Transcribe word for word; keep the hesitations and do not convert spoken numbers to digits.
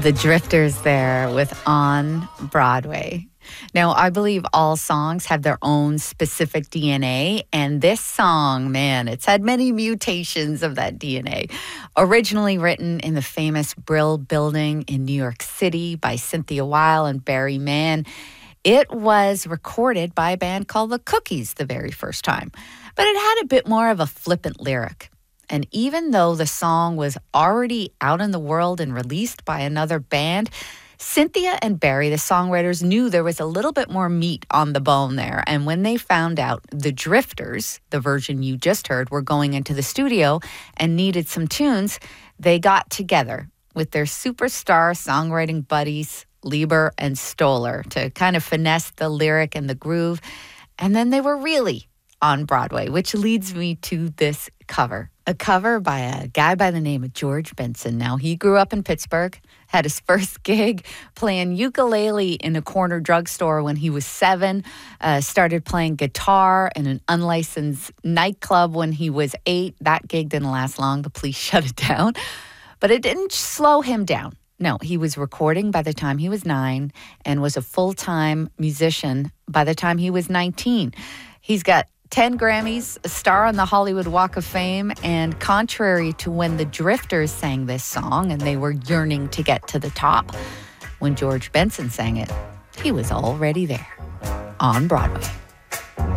The Drifters there with On Broadway. Now, I believe all songs have their own specific D N A, and this song, man, it's had many mutations of that D N A. Originally written in the famous Brill Building in New York City by Cynthia Weil and Barry Mann, it was recorded by a band called The Cookies the very first time, but it had a bit more of a flippant lyric. And even though the song was already out in the world and released by another band, Cynthia and Barry, the songwriters, knew there was a little bit more meat on the bone there. And when they found out the Drifters, the version you just heard, were going into the studio and needed some tunes, they got together with their superstar songwriting buddies, Lieber and Stoller, to kind of finesse the lyric and the groove. And then they were really on Broadway, which leads me to this cover. A cover by a guy by the name of George Benson. Now, he grew up in Pittsburgh, had his first gig playing ukulele in a corner drugstore when he was seven, uh, started playing guitar in an unlicensed nightclub when he was eight. That gig didn't last long. The police shut it down. But it didn't slow him down. No, he was recording by the time he was nine and was a full-time musician by the time he was nineteen. He's got ten Grammys, a star on the Hollywood Walk of Fame, and contrary to when the Drifters sang this song and they were yearning to get to the top, when George Benson sang it, he was already there on Broadway.